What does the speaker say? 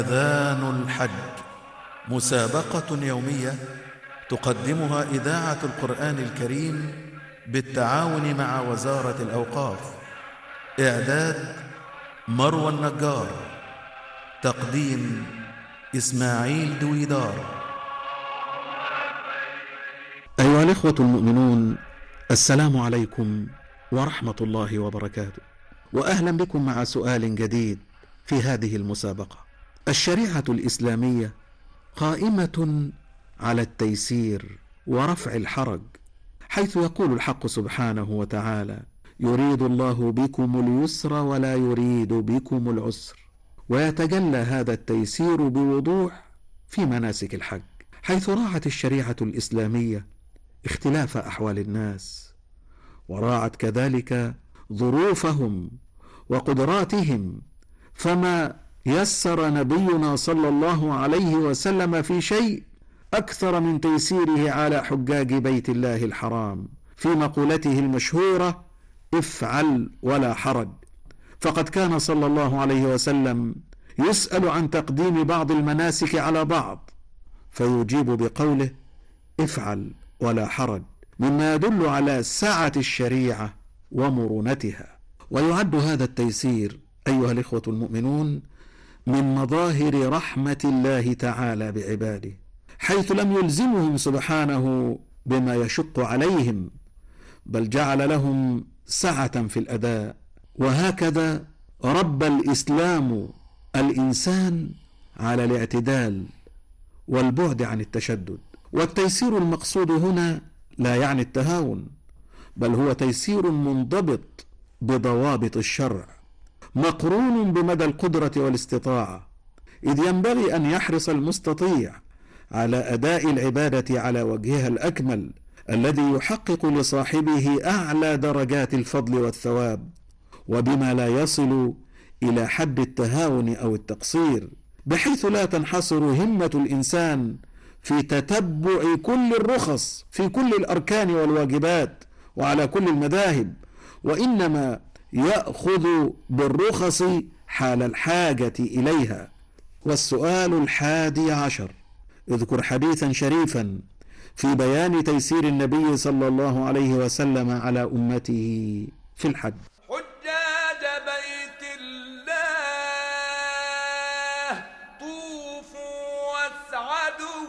أذان الحج، مسابقة يومية تقدمها إذاعة القرآن الكريم بالتعاون مع وزارة الأوقاف. إعداد مروى النجار، تقديم إسماعيل دويدار. أيها الإخوة المؤمنون، السلام عليكم ورحمة الله وبركاته، وأهلا بكم مع سؤال جديد في هذه المسابقة. الشريعة الإسلامية قائمة على التيسير ورفع الحرج، حيث يقول الحق سبحانه وتعالى: يريد الله بكم اليسر ولا يريد بكم العسر. ويتجلى هذا التيسير بوضوح في مناسك الحج، حيث راعت الشريعة الإسلامية اختلاف أحوال الناس، وراعت كذلك ظروفهم وقدراتهم، فما يسر نبينا صلى الله عليه وسلم في شيء أكثر من تيسيره على حجاج بيت الله الحرام في مقولته المشهورة: افعل ولا حرج. فقد كان صلى الله عليه وسلم يسأل عن تقديم بعض المناسك على بعض، فيجيب بقوله: افعل ولا حرج، مما يدل على سعة الشريعة ومرونتها. ويعد هذا التيسير أيها الإخوة المؤمنون من مظاهر رحمة الله تعالى بعباده، حيث لم يلزمهم سبحانه بما يشق عليهم، بل جعل لهم سعة في الأداء. وهكذا ربى الإسلام الإنسان على الاعتدال والبعد عن التشدد. والتيسير المقصود هنا لا يعني التهاون، بل هو تيسير منضبط بضوابط الشرع، مقرون بمدى القدرة والاستطاعة، إذ ينبغي أن يحرص المستطيع على أداء العبادة على وجهها الأكمل، الذي يحقق لصاحبه أعلى درجات الفضل والثواب، وبما لا يصل إلى حد التهاون أو التقصير، بحيث لا تنحصر همة الإنسان في تتبع كل الرخص في كل الأركان والواجبات وعلى كل المذاهب، وإنما يأخذ بالرخص حال الحاجة إليها. والسؤال 11: اذكر حديثا شريفا في بيان تيسير النبي صلى الله عليه وسلم على أمته في الحج.